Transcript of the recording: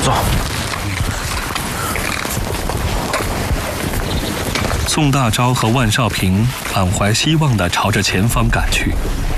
走。 宋大钊和万少平满怀希望地朝着前方赶去。